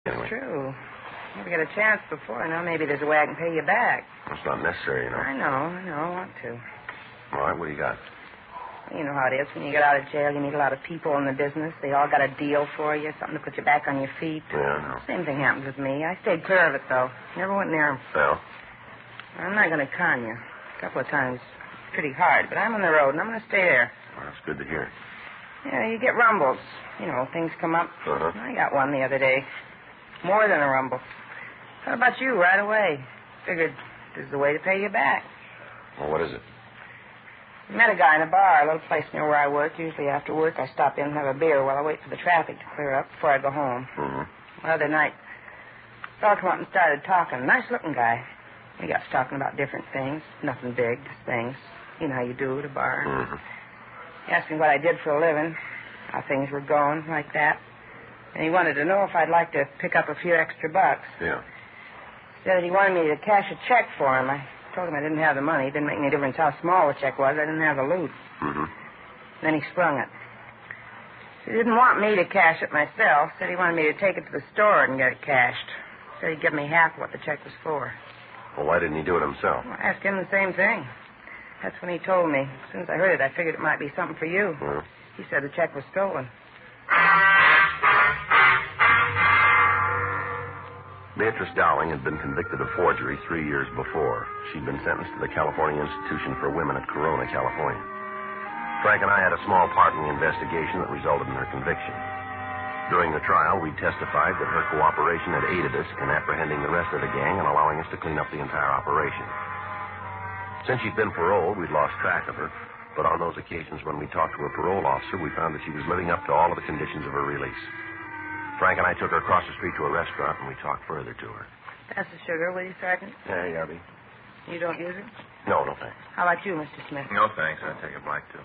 Anyway. It's true. Never get a chance before. Now maybe there's a way I can pay you back. It's not necessary, you know. I know. I want to. All right, what do you got? You know how it is. When you get out of jail, you meet a lot of people in the business. They all got a deal for you, something to put you back on your feet. Yeah, I know. Same thing happened with me. I stayed clear of it, though. Never went near him. Well? I'm not going to con you. A couple of times. Pretty hard, but I'm on the road, and I'm going to stay there. Well, that's good to hear. Yeah, you get rumbles. You know, things come up. Uh-huh. I got one the other day. More than a rumble. How about you right away? Figured this is the way to pay you back. Well, what is it? I met a guy in a bar, a little place near where I work. Usually after work, I stop in and have a beer while I wait for the traffic to clear up before I go home. Mm-hmm. The other night, a fellow came up and started talking. Nice-looking guy. We got to talking about different things. Nothing big, just things. You know how you do at a bar. Mm-hmm. He asked me what I did for a living, how things were going, like that. And he wanted to know if I'd like to pick up a few extra bucks. Yeah. Said that he wanted me to cash a check for him. I told him I didn't have the money. It didn't make any difference how small the check was. I didn't have the loot. Mm-hmm. Then he sprung it. He didn't want me to cash it myself. Said he wanted me to take it to the store and get it cashed. Said he'd give me half what the check was for. Well, why didn't he do it himself? Well, I asked him the same thing. That's when he told me. As soon as I heard it, I figured it might be something for you. Well? He said the check was stolen. Beatrice Dowling had been convicted of forgery 3 years before. She'd been sentenced to the California Institution for Women at Corona, California. Frank and I had a small part in the investigation that resulted in her conviction. During the trial, we testified that her cooperation had aided us in apprehending the rest of the gang and allowing us to clean up the entire operation. Since she'd been paroled, we'd lost track of her, but on those occasions when we talked to her parole officer, we found that she was living up to all of the conditions of her release. Frank and I took her across the street to a restaurant, and we talked further to her. Pass the sugar, will you, Sergeant? Yeah, you are, B. You don't use it? No, thanks. How about you, Mr. Smith? No, thanks. I'll take a bite, too.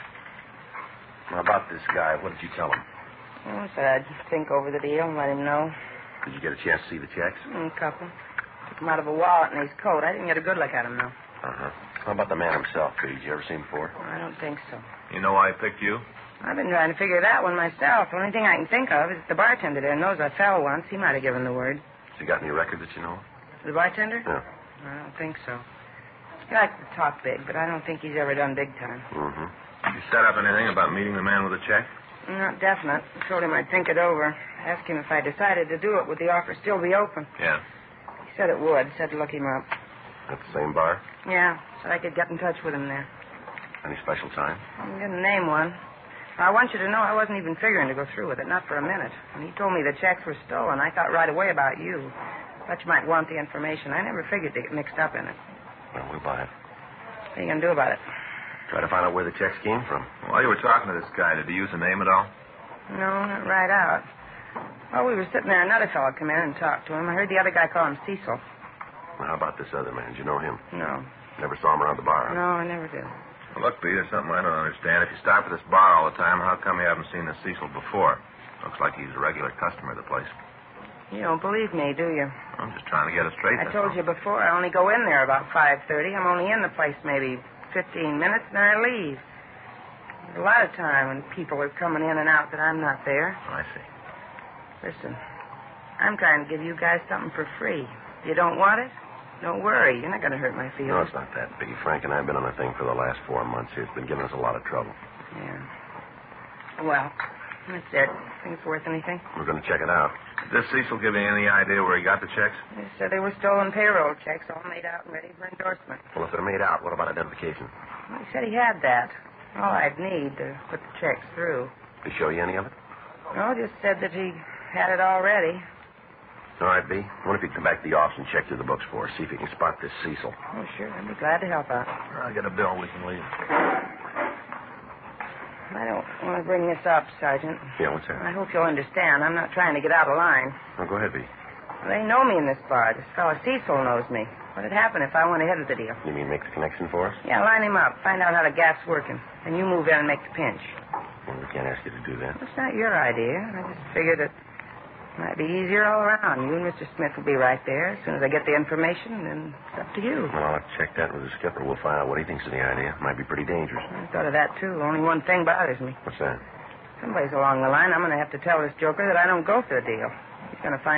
Now, about this guy, what did you tell him? I said I'd think over the deal and let him know. Did you get a chance to see the checks? A couple. Took him out of a wallet in his coat. I didn't get a good look at him, though. Uh-huh. How about the man himself, B? Did you ever see him before? I don't think so. You know why I picked you? I've been trying to figure that one myself. The only thing I can think of is the bartender there knows I fell once. He might have given the word. Has he got any record that you know of? The bartender? Yeah. I don't think so. He likes to talk big, but I don't think he's ever done big time. Mm-hmm. You set up anything about meeting the man with the check? Not definite. I told him I'd think it over. Asked him if I decided to do it, would the offer still be open? Yeah. He said it would. Said to look him up. At the same bar? Yeah, so I could get in touch with him there. Any special time? He didn't name one. I want you to know I wasn't even figuring to go through with it, not for a minute. When he told me the checks were stolen, I thought right away about you. Thought you might want the information. I never figured to get mixed up in it. Well, we'll buy it. What are you going to do about it? Try to find out where the checks came from. While you were talking to this guy, did he use a name at all? No, not right out. While we were sitting there, another fellow come in and talked to him. I heard the other guy call him Cecil. Well, how about this other man? Did you know him? No. Never saw him around the bar? Huh? No, I never did. Well, look, Pete, there's something I don't understand. If you stop at this bar all the time, how come you haven't seen the Cecil before? Looks like he's a regular customer of the place. You don't believe me, do you? I'm just trying to get it straight. I told you before, I only go in there about 5:30. I'm only in the place maybe 15 minutes, and then I leave. There's a lot of time when people are coming in and out that I'm not there. I see. Listen, I'm trying to give you guys something for free. You don't want it? Don't worry. You're not going to hurt my feelings. No, it's not that, Biggie. Frank and I have been on the thing for the last 4 months here. It's been giving us a lot of trouble. Yeah. Well, that's it. Think it's worth anything? We're going to check it out. Did this Cecil give you any idea where he got the checks? They said they were stolen payroll checks, all made out and ready for endorsement. Well, if they're made out, what about identification? Well, he said he had that. All I'd need to put the checks through. Did he show you any of it? No, just said that he had it all ready. All right, B. I wonder if you can come back to the office and check through the books for us. See if you can spot this Cecil. Oh, sure. I'd be glad to help out. I'll get a bill. We can leave. I don't want to bring this up, Sergeant. Yeah, what's that? I hope you'll understand. I'm not trying to get out of line. Oh, go ahead, B. They know me in this bar. This fellow Cecil knows me. What'd happen if I went ahead of the deal? You mean make the connection for us? Yeah, line him up. Find out how the gap's working. And you move in and make the pinch. Well, we can't ask you to do that. It's not your idea. I just figured it might be easier all around. You and Mr. Smith will be right there. As soon as I get the information, then it's up to you. Well, I'll have to check that with the skipper. We'll find out what he thinks of the idea. Might be pretty dangerous. I thought of that, too. Only one thing bothers me. What's that? Someplace along the line, I'm going to have to tell this joker that I don't go for the deal. He's going to find